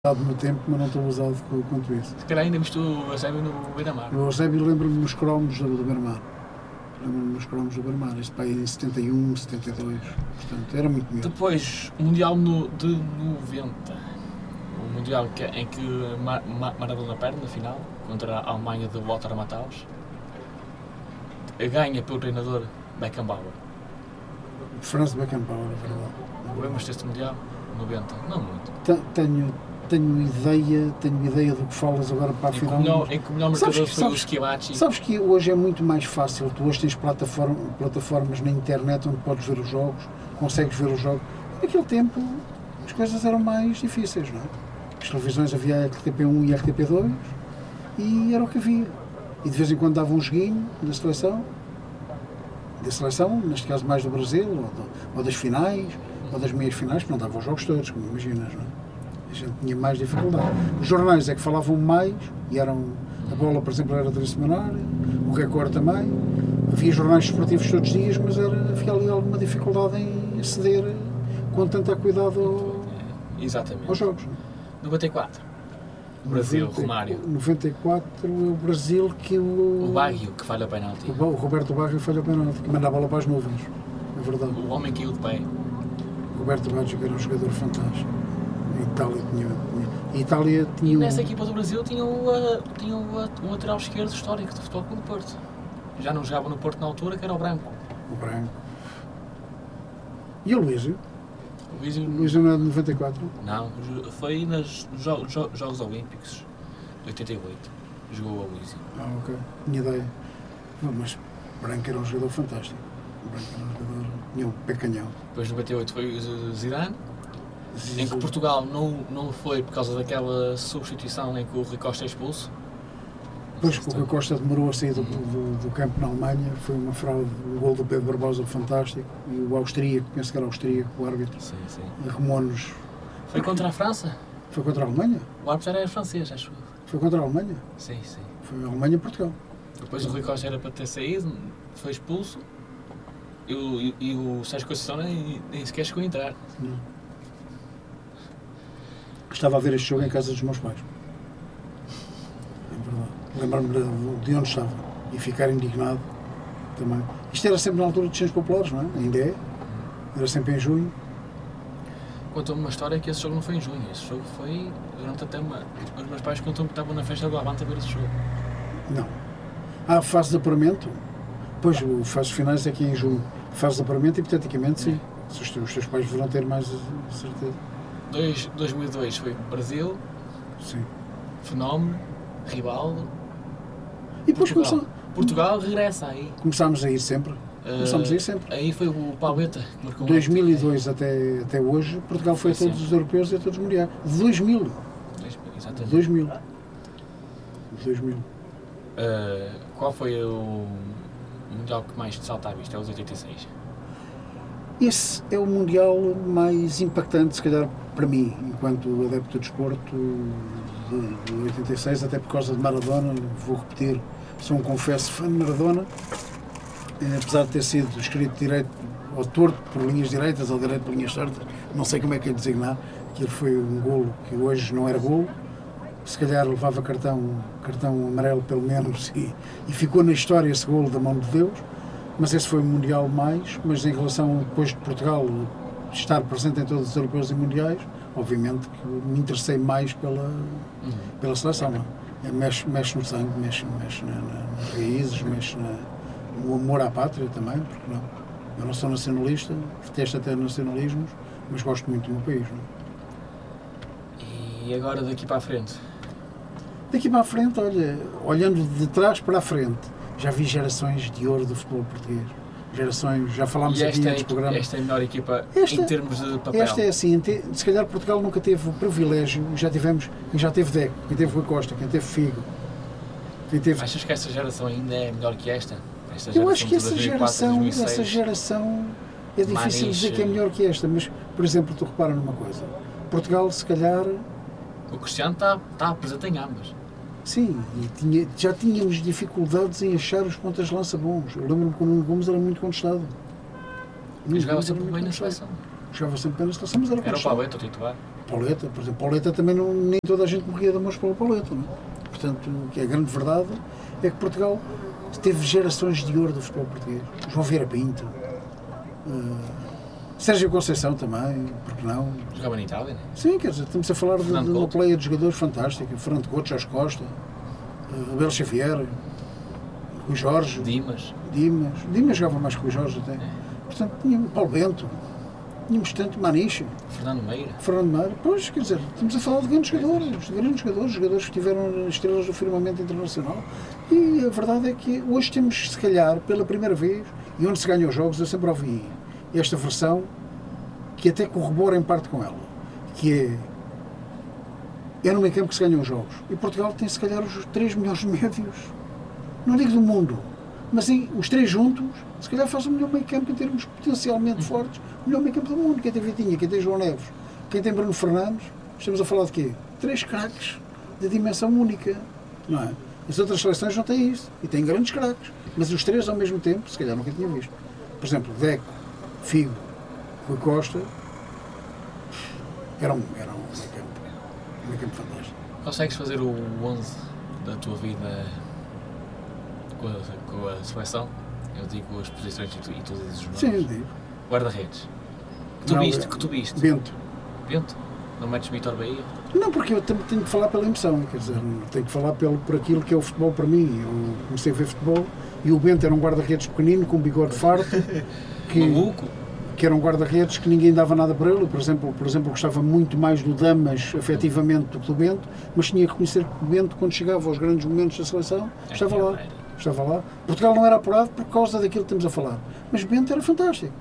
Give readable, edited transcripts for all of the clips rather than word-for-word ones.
no tempo, mas não estou usado quanto isso. Se calhar ainda viste o Eusébio no Beira-Mar. O Eusébio lembro-me nos cromos do Beira-Mar. Lembro-me nos cromos do Beira-Mar. Este pai em 71, 72. Portanto, era muito melhor. Depois, o Mundial de 90. O Mundial em que Maradona perde na final, contra a Alemanha de Walter Matthäus. Ganha pelo treinador Beckenbauer. Franz Beckenbauer, é verdade. Lembras deste Mundial? 90? Não muito. Tenho ideia do que falas agora para a final. Em que o melhor marcador foi o Schillaci. Sabes que hoje é muito mais fácil. Tu hoje tens plataformas na internet onde podes ver os jogos, consegues ver os jogos. Naquele tempo as coisas eram mais difíceis, não é? As televisões havia a RTP1 e a RTP2 e era o que havia. E de vez em quando dava um joguinho da seleção, neste caso mais do Brasil, ou das finais, ou das meias finais, porque não dava os jogos todos, como imaginas, não é? A gente tinha mais dificuldade. Os jornais é que falavam mais, e a bola, por exemplo, era semanária, o Record também. Havia jornais esportivos todos os dias, mas havia ali alguma dificuldade em aceder com tanto cuidado aos jogos. 94. Brasil, Romário. 94 é o Brasil que o Baggio, que falha o penalti. O Roberto Baggio falha o penalti, que manda a bola para as nuvens. É verdade. O homem caiu de pé. Roberto Baggio, que era um jogador fantástico. A Itália tinha. E nessa equipa do Brasil tinha um lateral esquerdo histórico do Futebol Clube do Porto. Já não jogava no Porto na altura, que era o Branco. O Branco. E o Luísio? O Luísio não é de 94? Não, foi nos Jogos Olímpicos de 88. Jogou o Luísio. Ok. Tinha ideia. Não, mas o Branco era um jogador fantástico. Tinha um pé canhão. Depois de 98 foi o Zidane. Em que Portugal não foi por causa daquela substituição em que o Rui Costa é expulso. Depois que o Rui Costa demorou a sair do campo na Alemanha, foi uma fraude, o gol do Pedro Barbosa fantástico, e o austríaco, penso que era austríaco, o árbitro, arrumou-nos. Foi contra a França? Foi contra a Alemanha? O árbitro era francês, acho. Foi contra a Alemanha? Sim. Foi a Alemanha e Portugal. Depois o Rui Costa era para ter saído, foi expulso, e o Sérgio Conceição nem sequer chegou a entrar. Não. Estava a ver este jogo em casa dos meus pais. É verdade. Lembro-me de onde estava e ficar indignado também. Isto era sempre na altura dos Santos Populares, não é? Ainda é. Era sempre em junho. Contou-me uma história que esse jogo não foi em junho. Esse jogo foi durante até os meus pais contam-me que estavam na festa do Avante a ver esse jogo. Não. A fase de apuramento? Pois, o fase finais é que é em junho. Fase de apuramento, hipoteticamente, sim. Os teus pais deverão ter mais certeza. 2002 foi Brasil, sim. Fenómeno, Rivaldo. E depois Portugal regressa aí. Começámos a ir sempre. Aí foi o Pauleta que marcou. 2002 até hoje, Portugal foi a todos os europeus e a todos os mundiais. De 2000. Exatamente. 2000. Qual foi o mundial que mais te salta à vista? É os 86. Esse é o mundial mais impactante, se calhar, para mim, enquanto adepto de desporto de 86, até por causa de Maradona. Vou repetir, sou um confesso fã de Maradona, apesar de ter sido escrito direito ou torto por linhas direitas ou direito por linhas certas, não sei como é que é designar. Aquilo foi um golo que hoje não era golo, se calhar levava cartão amarelo pelo menos, e ficou na história esse golo da mão de Deus. Mas esse foi o Mundial mais, mas em relação depois de Portugal estar presente em todos os europeus e mundiais, obviamente que me interessei mais pela seleção. Não? Mexe no sangue, mexe nas raízes, mexe no amor à pátria também, porque não? Eu não sou nacionalista, detesto até nacionalismos, mas gosto muito do meu país. Não? E agora daqui para a frente? Daqui para a frente, olha, olhando de trás para a frente, já vi gerações de ouro do futebol português. Gerações, já falámos aqui neste programa. Esta é a melhor equipa em termos de papel. Esta é assim, se calhar Portugal nunca teve o privilégio, já teve Deco, quem teve Rui Costa, quem teve Figo. Achas que esta geração ainda é melhor que esta? Eu acho que essa geração é difícil dizer que é melhor que esta, mas, por exemplo, tu repara numa coisa. Portugal, se calhar... O Cristiano está presente em ambas. Sim, e já tínhamos dificuldades em achar os pontas de lança bons. Eu lembro-me que o Nuno Gomes era muito contestado. Jogava sempre bem na seleção. Jogava sempre bem na seleção, mas era o Pauleta o titular. Pauleta, por exemplo, Pauleta também nem toda a gente morria de amor pela Pauleta, não é? Portanto, o que é a grande verdade é que Portugal teve gerações de ouro do futebol português. João Vieira Pinto, Sérgio Conceição também, porque não? Jogava na Itália, não é? Sim, quer dizer, estamos a falar de uma pleia de jogadores fantástica. Fernando Couto, Jorge Costa, Abel Xavier, Rui Jorge. Dimas jogava mais que o Jorge até. Portanto, tínhamos Paulo Bento, tínhamos tanto Maniche. Fernando Meira, pois, quer dizer, estamos a falar de grandes jogadores que tiveram estrelas do firmamento internacional. E a verdade é que hoje temos, se calhar, pela primeira vez, e onde se ganham os jogos, eu sempre ouvi esta versão, que até corrobora em parte com ela, que é no meio campo que se ganham os jogos. E Portugal tem, se calhar, os 3 melhores médios, não digo do mundo, mas sim, os 3 juntos, se calhar faz o melhor meio campo em termos potencialmente fortes, o melhor meio campo do mundo. Quem tem Vitinha, quem tem João Neves, quem tem Bruno Fernandes, estamos a falar de quê? 3 craques de dimensão única, não é? As outras seleções não têm isso, e têm grandes craques, mas os 3 ao mesmo tempo, se calhar nunca tinha visto. Por exemplo, Deco, Figo, Rui Costa, era um meio campo fantástico. Consegues fazer o 11 da tua vida com a seleção? Eu digo as posições e tu dizes os nomes. Sim, eu digo. Guarda-redes. Que tu viste? Bento. Não metes Vítor Bahia? Não, porque eu também tenho que falar pela emoção, quer dizer, tenho que falar por aquilo que é o futebol para mim. Eu comecei a ver futebol e o Bento era um guarda-redes pequenino, com um bigode farto, que era um guarda-redes que ninguém dava nada por ele. Por exemplo, gostava muito mais do Damas, afetivamente, do que do Bento, mas tinha que reconhecer que o Bento, quando chegava aos grandes momentos da seleção, estava lá. Portugal não era apurado por causa daquilo que estamos a falar, mas Bento era fantástico.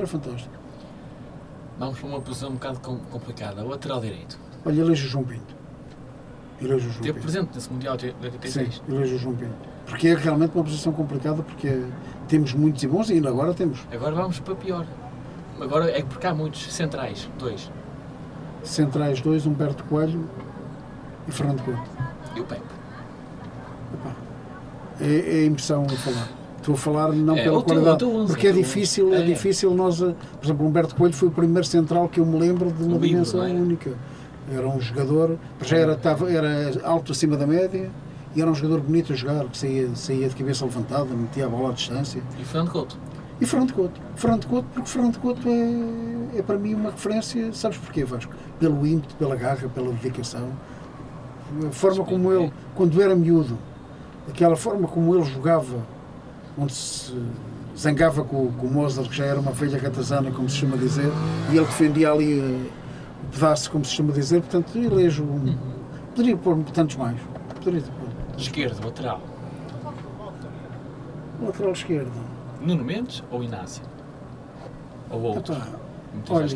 Vamos para uma posição um bocado complicada, o lateral direito. Olha, elejo o João Pinto. Teve presente nesse Mundial de 86? Sim, elejo o João Pinto. Porque é realmente uma posição complicada, porque temos muitos e bons e ainda agora temos. Agora vamos para pior. Agora é porque há muitos centrais, 2. Centrais 2, Humberto Coelho e Fernando Couto. E o Pepe? É a impressão a falar. Estou a falar não pela qualidade, porque é difícil nós... Por exemplo, Humberto Coelho foi o primeiro central que eu me lembro de uma dimensão única. Era um jogador, já era alto acima da média, e era um jogador bonito a jogar, que saía de cabeça levantada, metia a bola à distância. E Fernando Couto? Porque Fernando Couto é para mim uma referência, sabes porquê, Vasco? Pelo ímpeto, pela garra, pela dedicação. A forma como ele, quando era miúdo, aquela forma como ele jogava, onde se zangava com o Mozart, que já era uma velha ratazana, como se chama dizer, e ele defendia ali o pedaço, como se chama dizer, portanto, elejo poderia pôr tantos mais. Esquerdo, lateral. Lateral esquerdo. Nuno Mendes ou Inácio? Ou outro? Olha,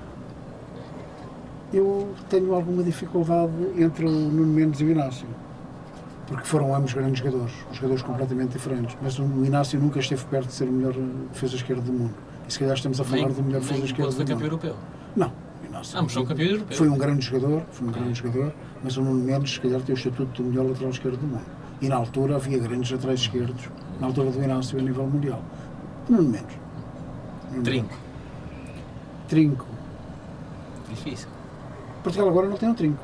eu tenho alguma dificuldade entre o Nuno Mendes e o Inácio, porque foram ambos grandes jogadores completamente diferentes, mas o Inácio nunca esteve perto de ser o melhor defesa esquerda do mundo, e se calhar estamos a falar do melhor defesa esquerda do mundo. Foi campeão europeu? Não, o Inácio ambos são campeões europeus. Foi um grande jogador, mas o Nuno Mendes se calhar tem o estatuto do melhor lateral esquerdo do mundo, e na altura havia grandes laterais esquerdos, na altura do Inácio a nível mundial. Nuno Mendes. Trinco. Difícil. Portugal agora não tem um trinco.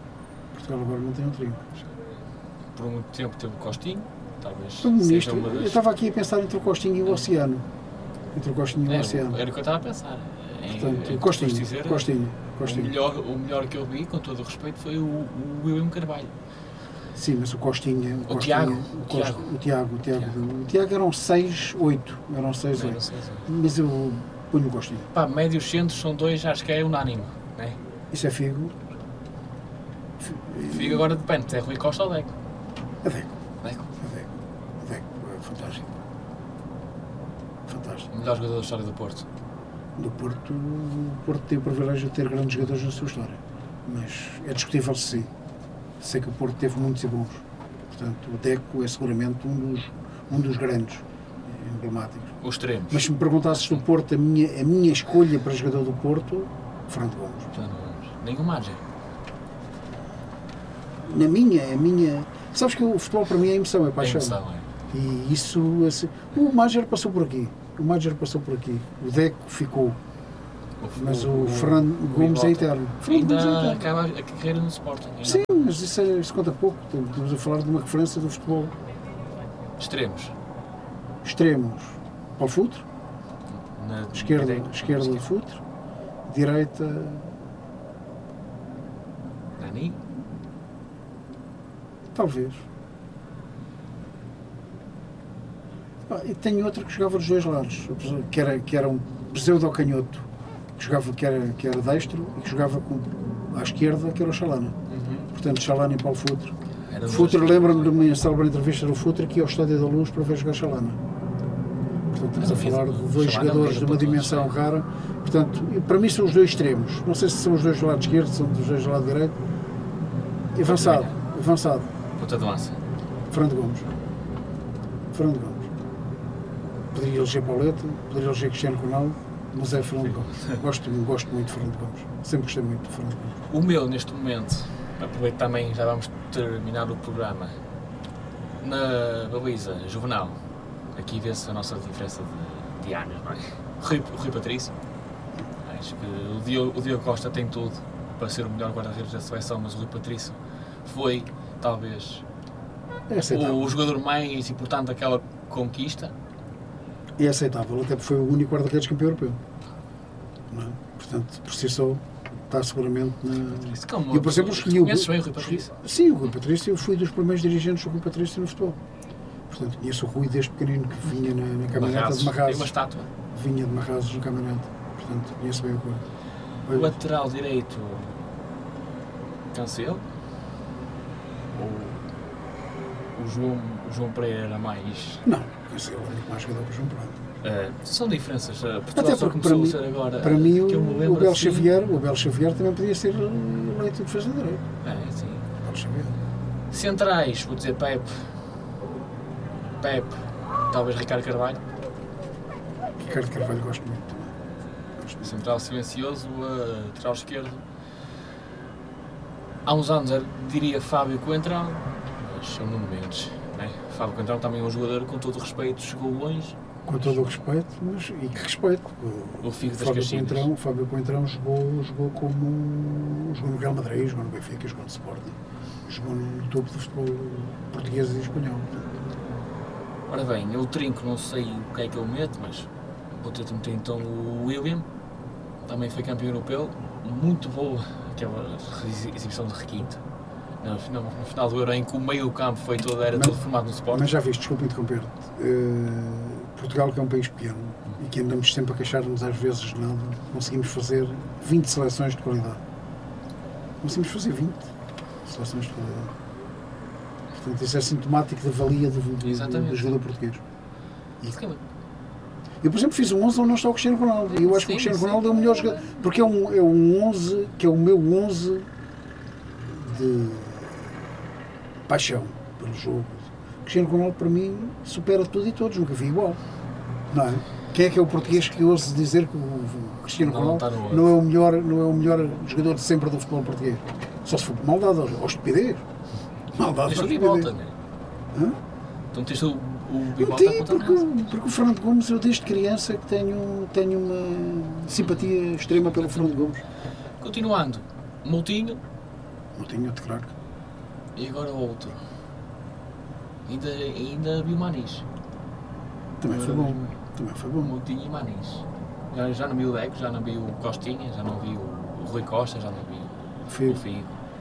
Por muito tempo teve o Costinho, talvez. Eu estava aqui a pensar entre o Costinho e o Oceano. Era o que eu estava a pensar. Portanto, Costinho. O melhor que eu vi, com todo o respeito, foi o William Carvalho. Sim, mas o Costinha... O Tiago eram 6-8. Mas eu ponho o Costinha. Médios centros são 2, acho que é unânime, não é? Isso é Figo. Figo agora depende, se é Rui Costa ou Deco. É Deco. É fantástico. O melhor jogador da história do Porto. O Porto tem o privilégio de ter grandes jogadores na sua história, mas é discutível se sim. Sei que o Porto teve muitos e bons. Portanto, o Deco é seguramente um dos grandes emblemáticos. Os extremos. Mas se me perguntasses do Porto, a minha escolha para jogador do Porto, Fernando Gomes. Nenhum margem. A minha... Sabes que o futebol para mim é emoção, é paixão. E isso... Assim, o Máger passou por aqui. O Deco ficou. Mas o Fernando Gomes é eterno. Ainda acaba a carreira no Sporting. Sim, mas isso conta pouco. Estamos a falar de uma referência do futebol. Extremos. Paulo Futre. Esquerda Futre. Direita. Nani. Talvez. E tenho outro que jogava dos dois lados, que era um pseudo-canhoto, que era destro e que jogava à esquerda, que era o Chalana. Portanto, Chalana e Paulo Futre. Futre, lembra-me de uma célebre entrevista do Futre que ia ao Estádio da Luz para ver jogar Chalana. Portanto, estamos a falar de dois jogadores de uma dimensão rara. Portanto, para mim são os dois extremos. Não sei se são os dois do lado esquerdo, se são os dois do lado direito. Avançado. Ponta de lança. Fernando Gomes. Poderia eleger Pauleta, poderia eleger Cristiano Ronaldo, mas é Fernando Gomes. Gosto muito de Fernando Gomes. Sempre gostei muito de Fernando Gomes. O meu, neste momento, aproveito também, já vamos terminar o programa, na baliza, Juvenal. Aqui vê-se a nossa diferença de anos, não é? Rui Patrício. Acho que o Diogo Costa tem tudo para ser o melhor guarda-redes da seleção, mas o Rui Patrício foi, talvez, o jogador mais importante daquela conquista. É aceitável, até porque foi o único guarda-redes campeão europeu. Não é? Portanto, por si só, está seguramente na... Eu, por exemplo, escolhi o Rui Patrício? Sim, o Rui Patrício. Eu fui dos primeiros dirigentes do Rui Patrício no futebol. Portanto, conheço o Rui desde pequenino, que vinha na caminhoneta de Marrazes. Tem uma estátua. Vinha de Marrazes na caminhoneta. Portanto, conheço bem o Rui. O lateral direito, Cancelo? Ou o João Pereira era mais... Não, Cancelo é muito mais jogador que o João Pereira. São diferenças. Portugal só começou a ser agora... Para mim, o Bel assim, Xavier também podia ser eleito de defesa de direito. Sim. O Bel Xavier. Centrais, vou dizer Pepe, talvez Ricardo Carvalho. Ricardo Carvalho gosto muito. Central silencioso, lateral esquerdo. Há uns anos diria Fábio Coentrão, mas são momentos. Né? Fábio Coentrão também é um jogador, com todo o respeito, chegou longe. Com todo o respeito, e que respeito. O Figo das Caxinas. O Fábio Coentrão jogou no Real Madrid, jogou no Benfica, jogou no Sporting. Jogou no topo do futebol português e espanhol. Ora bem, eu trinco, não sei o que é que eu meto, mas vou ter de meter então o William. Também foi campeão europeu, muito boa aquela exibição de requinte. No final do Euro, em que o meio campo era todo formado no Sporting. Mas já viste, desculpa interromper-te, Portugal, que é um país pequeno e que andamos sempre a queixar-nos às vezes de nada, conseguimos fazer 20 seleções de qualidade. Conseguimos fazer 20 seleções de qualidade. Portanto, isso é sintomático da valia do jogador português. Eu, por exemplo, fiz um 11 onde não está o Cristiano Ronaldo. E eu acho que o Cristiano Ronaldo é o melhor jogador. Porque é um 11 que é o meu 11 de paixão pelo jogo. O Cristiano Ronaldo, para mim, supera tudo e todos. Nunca vi igual. Não é? Quem é que é o português que ousa dizer que o Cristiano Ronaldo não é o melhor jogador de sempre do futebol português? Só se for por maldade ou estupidez. Maldade ou estupidez. Então tens o Bibota porque o Fernando Gomes, eu desde criança que tenho uma simpatia extrema pelo Fernando Gomes. Continuando, Moutinho de craque. E agora o outro. Ainda vi o Manis. Também foi bom. Moutinho e Manis. Já não vi o Deco, já não vi o Costinha, já não vi o Rui Costa, já não vi o Figo.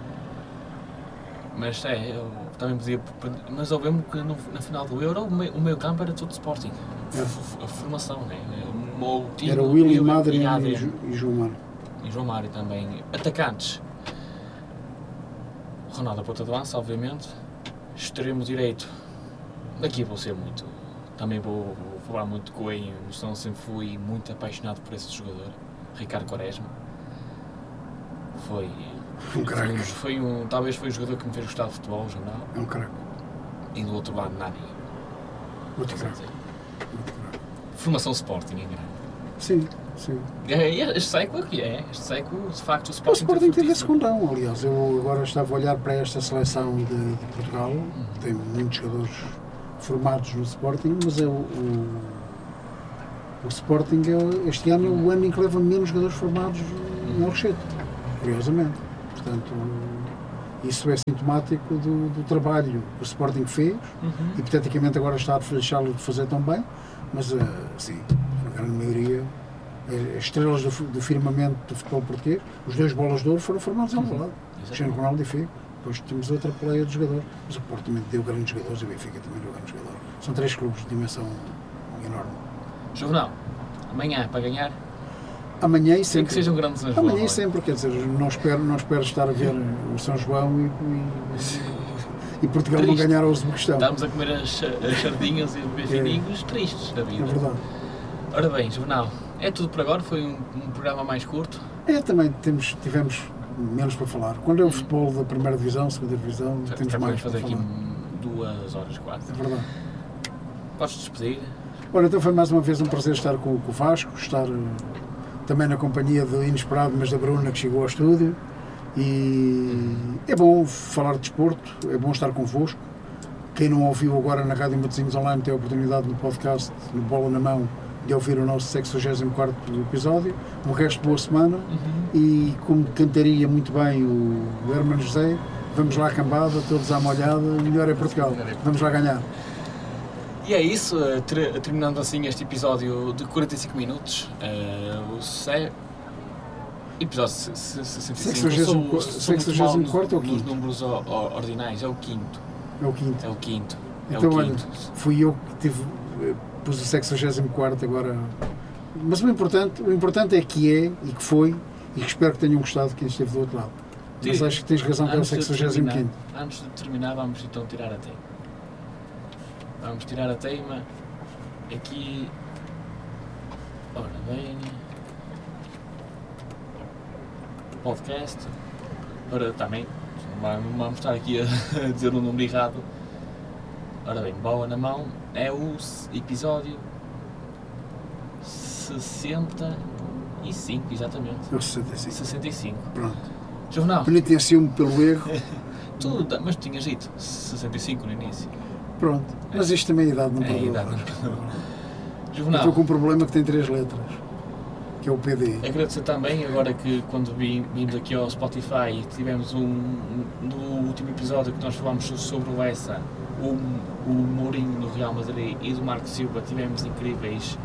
Mas eu também podia. Mas eu lembro que na final do Euro o meio campo era todo Sporting. A formação, né? Moutinho, era o William Madre e João Mário. E João Mário também. Atacantes. Ronaldo a ponta de lança, obviamente. Extremo direito. Daqui vou ser muito. Também vou falar muito com a emoção. Sempre fui muito apaixonado por esse jogador. Ricardo Quaresma. Foi um craque. Talvez foi o jogador que me fez gostar de futebol, jornal. É um craque. E do outro lado, Nani. Muito craque. Formação Sporting, em grande. Sim. Este século aqui Este século, de facto, o Sporting teve esse condão. Aliás, eu agora estava a olhar para esta seleção de Portugal. Tem muitos jogadores formados no Sporting, mas O Sporting este ano é o ano em que leva menos jogadores formados no Alcochete, curiosamente. Portanto, isso é sintomático do trabalho que o Sporting fez, hipoteticamente agora está a deixá-lo de fazer tão bem, mas sim, na grande maioria, as estrelas do firmamento do futebol português, os 2 bolas de ouro foram formados em Alvalade, Cristiano Ronaldo e Figo. Depois temos outra peleia de jogadores, mas o Porto também deu grandes jogadores e o Benfica também deu grandes jogadores. São 3 clubes de dimensão enorme. Juvenal, amanhã para ganhar? Amanhã e sempre. Tem que sejam grandes nas Amanhã e sempre, quer dizer, não espero estar a ver o São João e Portugal Triste. não ganhar ao Uzbequistão. Estamos a comer as sardinhas e a beber fininhos tristes da vida. É verdade. Ora bem, Juvenal, é tudo por agora? Foi um programa mais curto? Também tivemos menos para falar. Quando é o futebol da primeira divisão, segunda divisão, temos mais para fazer falar. aqui 2 horas quase. É verdade. Podes despedir? Olha, então foi mais uma vez um prazer estar com o Vasco, estar também na companhia do inesperado, mas da Bruna, que chegou ao estúdio. E é bom falar de desporto, é bom estar convosco. Quem não ouviu agora na Rádio Matosinhos Online tem a oportunidade no podcast, no Bola na Mão, de ouvir o nosso 64º episódio. O resto, boa semana. E como cantaria muito bem o Hermano José, vamos lá à cambada, todos à molhada, melhor é Portugal. Vamos lá ganhar. E é isso, terminando assim este episódio de 45 minutos, episódio 65. 64 ou 5º? Nos números ordinais, é o 5º. É o 5º. É o 5º. Então, olha, fui eu que pus o 64º agora. Mas o importante é que é, e que foi, e que espero que tenham gostado de quem esteve do outro lado. Mas acho que tens razão que é o 65º. Antes de terminar, vamos então tirar a teima. Vamos tirar a teima aqui. Ora bem. Podcast. Ora também. Não vamos estar aqui a dizer o número errado. Ora bem, bola na mão. É o episódio 65, exatamente. É o 65. 65. Pronto. Juvenal. Penitenciou-me pelo erro. Mas tu tinhas dito 65 no início. Pronto. Mas isto também é a idade, não perdoa. Juvenal. Estou com um problema que tem 3 letras, que é o PD. Agradecer também, agora que quando vimos aqui ao Spotify, tivemos no último episódio que nós falámos sobre o Essa, o Mourinho no Real Madrid e do Marco Silva, tivemos incríveis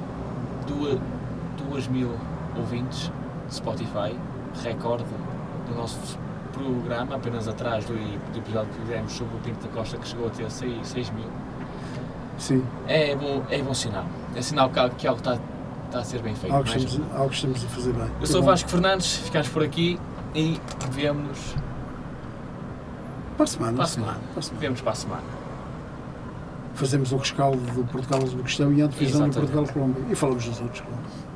2.000 ouvintes de Spotify, recorde do nosso programa, apenas atrás do episódio que fizemos sobre o Pinto da Costa, que chegou a ter 6.000. Sim. É bom sinal. É sinal que algo está a ser bem feito. Algo que estamos a fazer bem. Eu sou o Vasco Fernandes, ficamos por aqui e vemo-nos para a semana. Vemos para a semana. Fazemos o rescaldo do Portugal-Uzbequistão e a antevisão do Portugal-Colômbia. E falamos dos outros, claro.